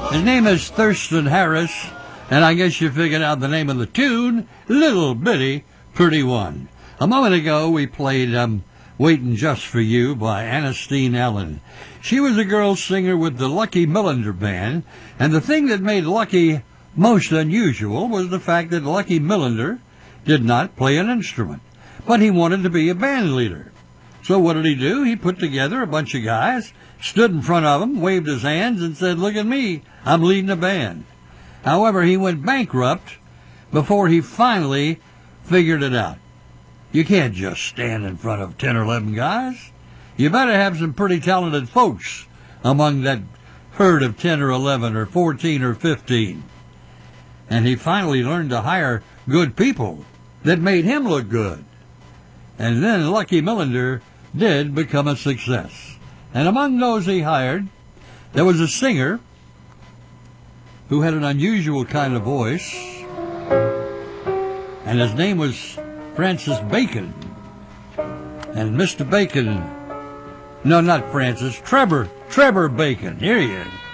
His name is Thurston Harris, and I guess you figured out the name of the tune, Little Bitty Pretty One. A moment ago, we played Waitin' Just for You by Ernestine Allen. She was a girl singer with the Lucky Millinder Band, and the thing that made Lucky most unusual was the fact that Lucky Millinder did not play an instrument, but he wanted to be a band leader. So what did he do? He put together a bunch of guys, stood in front of them, waved his hands, and said, "Look at me, I'm leading a band." However, he went bankrupt before he finally figured it out. You can't just stand in front of 10 or 11 guys. You better have some pretty talented folks among that herd of 10 or 11 or 14 or 15. And he finally learned to hire good people that made him look good. And then Lucky Millinder did become a success. And among those he hired, there was a singer who had an unusual kind of voice, and his name was Francis Bacon. And Mr. Bacon, no, not Francis, Trevor Bacon, here he is.